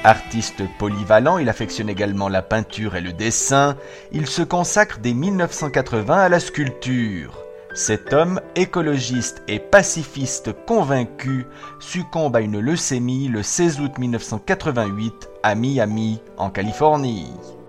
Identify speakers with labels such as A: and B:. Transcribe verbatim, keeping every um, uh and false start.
A: Artiste polyvalent, il affectionne également la peinture et le dessin. Il se consacre dès mille neuf cent quatre-vingts à la sculpture. Cet homme, écologiste et pacifiste convaincu, succombe à une leucémie le seize août mille neuf cent quatre-vingt-huit à Miami, en Californie.